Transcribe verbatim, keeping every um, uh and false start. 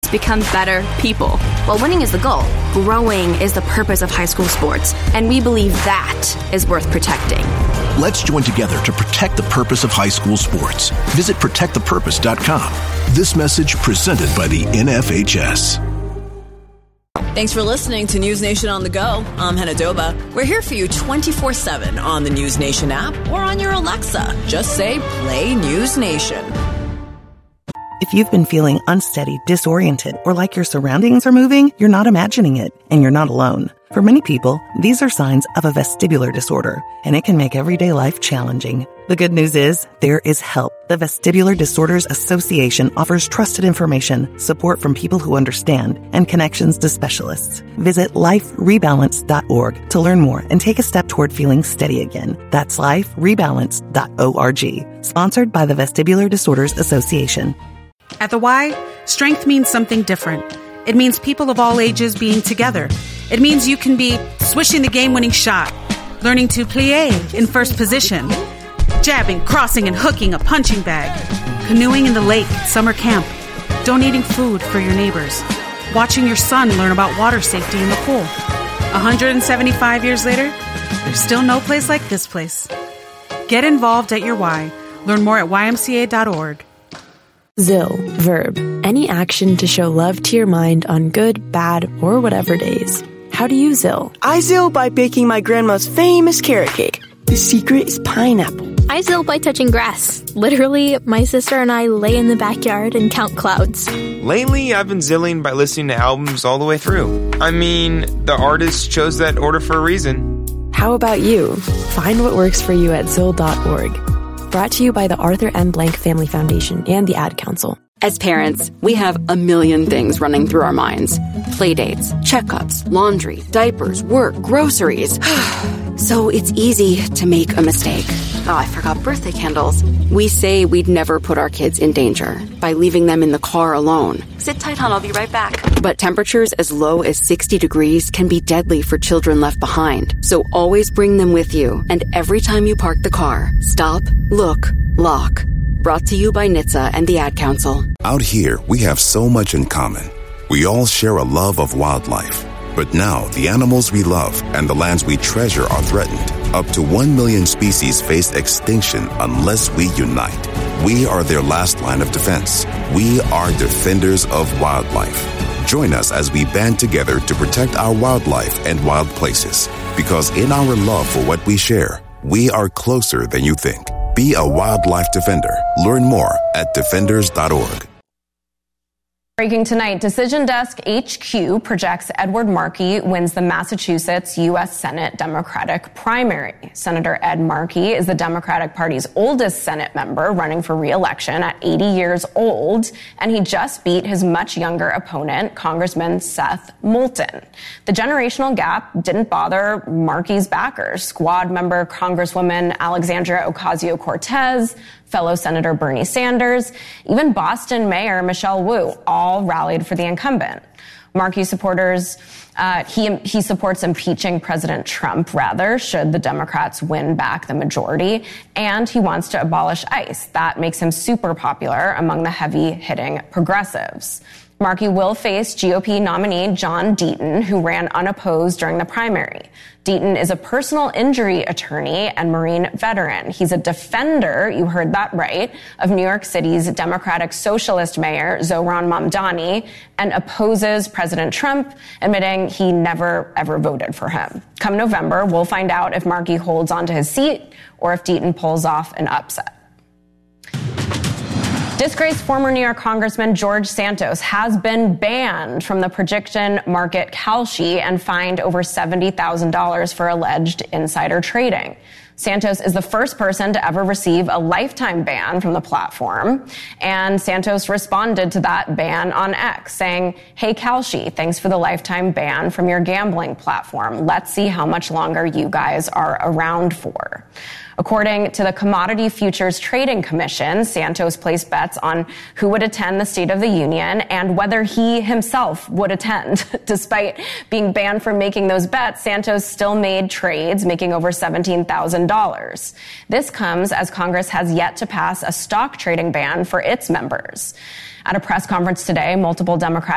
to become better people. While winning is the goal, growing is the purpose of high school sports, and we believe that is worth protecting. Let's join together to protect the purpose of high school sports. Visit protect the purpose dot com. This message presented by the N F H S. Thanks for listening to News Nation on the Go. I'm Hannah Doba. We're here for you twenty-four seven on the News Nation app or on your Alexa. Just say, play News Nation. If you've been feeling unsteady, disoriented, or like your surroundings are moving, you're not imagining it, and you're not alone. For many people, these are signs of a vestibular disorder, and it can make everyday life challenging. The good news is, there is help. The Vestibular Disorders Association offers trusted information, support from people who understand, and connections to specialists. Visit life rebalance dot org to learn more and take a step toward feeling steady again. That's life rebalance dot org. Sponsored by the Vestibular Disorders Association. At the Y, strength means something different. It means people of all ages being together. It means you can be swishing the game-winning shot, learning to plie in first position, jabbing, crossing, and hooking a punching bag, canoeing in the lake at summer camp, donating food for your neighbors, watching your son learn about water safety in the pool. one hundred seventy-five years later, there's still no place like this place. Get involved at your Y. Learn more at y m c a dot org. Zill, verb, any action to show love to your mind on good, bad, or whatever days. How do you Zill? I Zill by baking my grandma's famous carrot cake. The secret is pineapple. I Zill by touching grass. Literally, my sister and I lay in the backyard and count clouds. Lately, I've been Zilling by listening to albums all the way through. I mean, the artist chose that order for a reason. How about you? Find what works for you at zill dot org. Brought to you by the Arthur M. Blank Family Foundation and the Ad Council. As parents, we have a million things running through our minds. Playdates, checkups, laundry, diapers, work, groceries. So it's easy to make a mistake. Oh, I forgot birthday candles. We say we'd never put our kids in danger by leaving them in the car alone. Sit tight, hon, I'll be right back. But temperatures as low as sixty degrees can be deadly for children left behind. So always bring them with you. And every time you park the car, stop, look, lock. Brought to you by N H T S A and the Ad Council. Out here, we have so much in common. We all share a love of wildlife. But now, the animals we love and the lands we treasure are threatened. Up to one million species face extinction unless we unite. We are their last line of defense. We are defenders of wildlife. Join us as we band together to protect our wildlife and wild places. Because in our love for what we share, we are closer than you think. Be a wildlife defender. Learn more at defenders dot org. Breaking tonight, Decision Desk H Q projects Edward Markey wins the Massachusetts U S Senate Democratic primary. Senator Ed Markey is the Democratic Party's oldest Senate member, running for re-election at eighty years old, and he just beat his much younger opponent, Congressman Seth Moulton. The generational gap didn't bother Markey's backers. Squad member Congresswoman Alexandria Ocasio-Cortez, fellow Senator Bernie Sanders, even Boston Mayor Michelle Wu, all rallied for the incumbent. Markey supporters, uh, he, he supports impeaching President Trump, rather, should the Democrats win back the majority, and he wants to abolish ICE. That makes him super popular among the heavy-hitting progressives. Markey will face G O P nominee John Deaton, who ran unopposed during the primary. Deaton is a personal injury attorney and Marine veteran. He's a defender, you heard that right, of New York City's Democratic Socialist Mayor Zohran Mamdani, and opposes President Trump, admitting he never, ever voted for him. Come November, we'll find out if Markey holds onto his seat or if Deaton pulls off an upset. Disgraced former New York Congressman George Santos has been banned from the Prediction Market Kalshi and fined over seventy thousand dollars for alleged insider trading. Santos is the first person to ever receive a lifetime ban from the platform, and Santos responded to that ban on X, saying, "Hey Kalshi, thanks for the lifetime ban from your gambling platform. Let's see how much longer you guys are around for." According to the Commodity Futures Trading Commission, Santos placed bets on who would attend the State of the Union and whether he himself would attend. Despite being banned from making those bets, Santos still made trades, making over seventeen thousand dollars. This comes as Congress has yet to pass a stock trading ban for its members. At a press conference today, multiple Democratic